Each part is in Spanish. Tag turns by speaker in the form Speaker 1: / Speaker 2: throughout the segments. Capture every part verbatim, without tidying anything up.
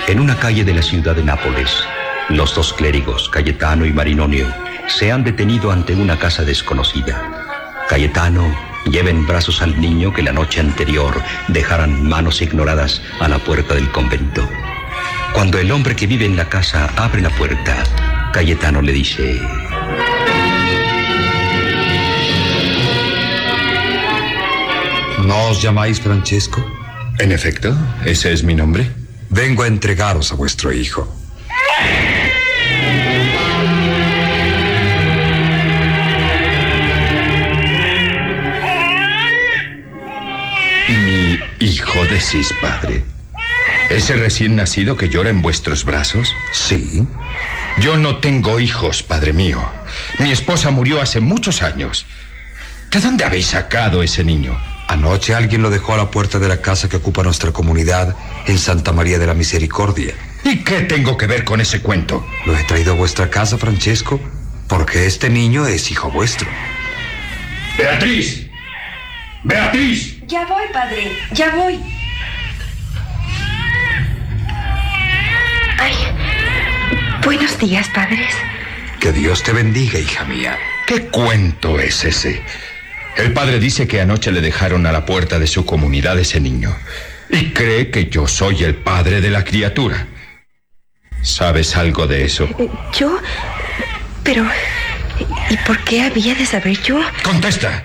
Speaker 1: En una calle de la ciudad de Nápoles, los dos clérigos, Cayetano y Marinonio, se han detenido ante una casa desconocida. Cayetano lleva en brazos al niño que la noche anterior dejaran manos ignoradas a la puerta del convento. Cuando el hombre que vive en la casa abre la puerta, Cayetano le dice:
Speaker 2: ¿No os llamáis Francesco?
Speaker 3: En efecto, ese es mi nombre.
Speaker 2: Vengo a entregaros a vuestro hijo.
Speaker 3: Mi hijo, decís, padre. ¿Ese recién nacido que llora en vuestros brazos?
Speaker 2: Sí.
Speaker 3: Yo no tengo hijos, padre mío. Mi esposa murió hace muchos años. ¿De dónde habéis sacado ese niño?
Speaker 2: Anoche alguien lo dejó a la puerta de la casa que ocupa nuestra comunidad en Santa María de la Misericordia.
Speaker 3: ¿Y qué tengo que ver con ese cuento?
Speaker 2: Lo he traído a vuestra casa, Francesco, porque este niño es hijo vuestro.
Speaker 3: ¡Beatriz! ¡Beatriz!
Speaker 4: Ya voy, padre, ya voy. Ay, buenos días, padres.
Speaker 2: Que Dios te bendiga, hija mía.
Speaker 3: ¿Qué cuento es ese? El padre dice que anoche le dejaron a la puerta de su comunidad ese niño y cree que yo soy el padre de la criatura. ¿Sabes algo de eso?
Speaker 4: ¿Yo? Pero... ¿y por qué había de saber yo?
Speaker 3: ¡Contesta!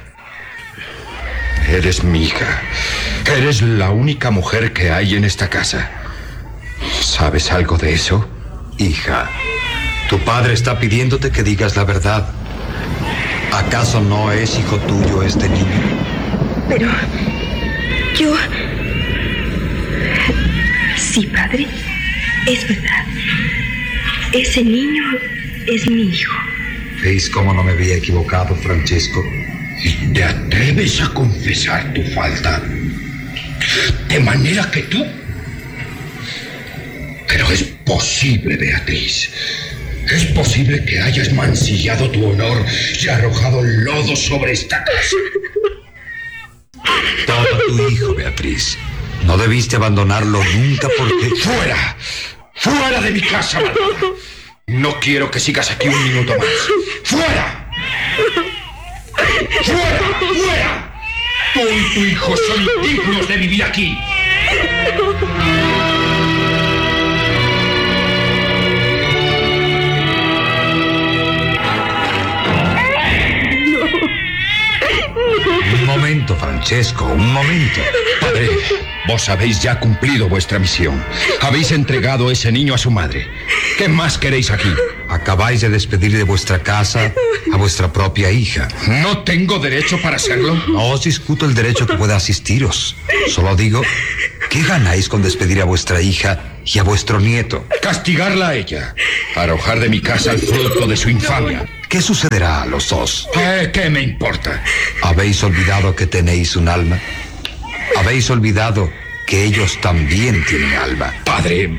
Speaker 3: Eres mi hija. Eres la única mujer que hay en esta casa. ¿Sabes algo de eso?
Speaker 2: Hija, tu padre está pidiéndote que digas la verdad. ¿Acaso no es hijo tuyo este niño?
Speaker 4: Pero... yo... sí, padre. Es verdad. Ese niño es mi hijo.
Speaker 2: ¿Veis cómo no me había equivocado, Francesco?
Speaker 3: ¿Y te atreves a confesar tu falta? ¿De manera que tú? Pero es posible, Beatriz. Es posible que hayas mancillado tu honor y arrojado lodo sobre esta casa.
Speaker 2: Todo tu hijo, Beatriz. No debiste abandonarlo nunca porque...
Speaker 3: ¡Fuera! ¡Fuera de mi casa, malvada! No quiero que sigas aquí un minuto más. ¡Fuera! ¡Fuera! ¡Fuera! Tú y tu hijo son indignos de vivir aquí.
Speaker 2: Un momento, Francesco, un momento.
Speaker 3: Padre, vos habéis ya cumplido vuestra misión. Habéis entregado ese niño a su madre. ¿Qué más queréis aquí?
Speaker 2: Acabáis de despedir de vuestra casa a vuestra propia hija.
Speaker 3: ¿No tengo derecho para hacerlo?
Speaker 2: No os discuto el derecho que pueda asistiros. Solo digo, ¿qué ganáis con despedir a vuestra hija y a vuestro nieto?
Speaker 3: Castigarla a ella. Arrojar de mi casa el fruto de su infamia.
Speaker 2: ¿Qué sucederá a los dos?
Speaker 3: ¿Qué, qué me importa?
Speaker 2: ¿Habéis olvidado que tenéis un alma? ¿Habéis olvidado que ellos también tienen alma?
Speaker 3: Padre,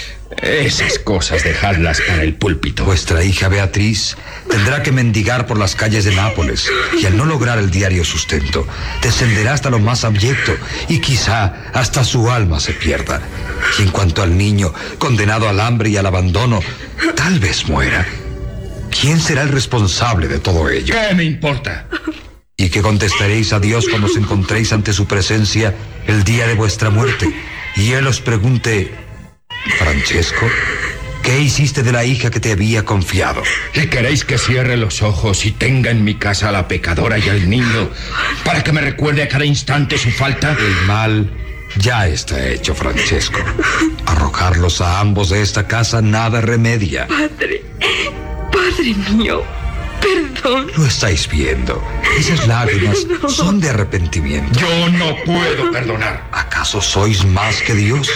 Speaker 3: esas cosas dejadlas para el púlpito.
Speaker 2: Vuestra hija Beatriz tendrá que mendigar por las calles de Nápoles y al no lograr el diario sustento, descenderá hasta lo más abyecto y quizá hasta su alma se pierda. Y en cuanto al niño, condenado al hambre y al abandono, tal vez muera. ¿Quién será el responsable de todo ello?
Speaker 3: ¿Qué me importa?
Speaker 2: ¿Y qué contestaréis a Dios cuando os encontréis ante su presencia el día de vuestra muerte y Él os pregunte: Francesco, ¿qué hiciste de la hija que te había confiado?
Speaker 3: ¿Y queréis que cierre los ojos y tenga en mi casa a la pecadora y al niño para que me recuerde a cada instante su falta?
Speaker 2: El mal ya está hecho, Francesco. Arrojarlos a ambos de esta casa nada remedia.
Speaker 4: Padre, Padre mío, perdón.
Speaker 2: Lo estáis viendo. Esas lágrimas no. son de arrepentimiento.
Speaker 3: Yo no puedo perdonar.
Speaker 2: ¿Acaso sois más que Dios?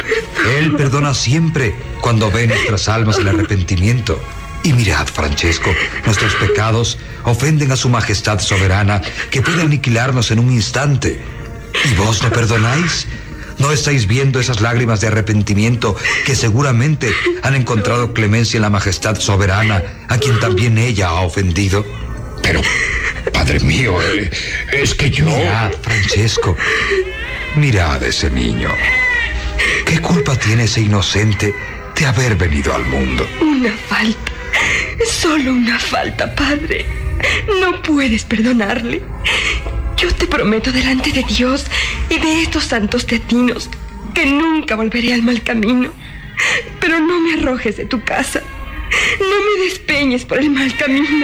Speaker 2: Él perdona siempre cuando ve nuestras almas el arrepentimiento. Y mirad, Francesco, nuestros pecados ofenden a su majestad soberana, que puede aniquilarnos en un instante. ¿Y vos no perdonáis? ¿No estáis viendo esas lágrimas de arrepentimiento que seguramente han encontrado clemencia en la majestad soberana, a quien también ella ha ofendido?
Speaker 3: Pero, padre mío, eh, es que yo...
Speaker 2: Mirad, Francesco, mirad a ese niño. ¿Qué culpa tiene ese inocente de haber venido al mundo?
Speaker 4: Una falta. Solo una falta, padre. No puedes perdonarle. Yo te prometo delante de Dios y de estos santos teatinos que nunca volveré al mal camino. Pero no me arrojes de tu casa. No me despeñes por el mal camino.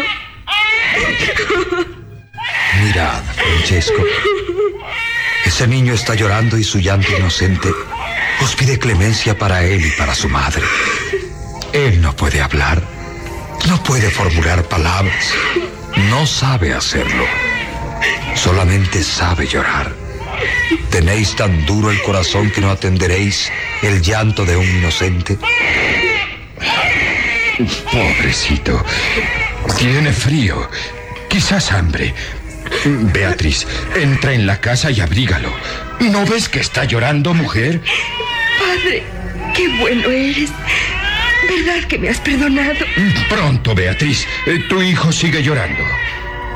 Speaker 2: Mirad, Francesco. Ese niño está llorando y su llanto inocente os pide clemencia para él y para su madre. Él no puede hablar, no puede formular palabras, no sabe hacerlo. Solamente sabe llorar. ¿Tenéis tan duro el corazón que no atenderéis el llanto de un inocente?
Speaker 3: Pobrecito. Tiene frío, quizás hambre. Beatriz, entra en la casa y abrígalo. ¿No ves que está llorando, mujer?
Speaker 4: Padre, qué bueno eres. ¿Verdad que me has perdonado?
Speaker 3: Pronto, Beatriz. Tu hijo sigue llorando.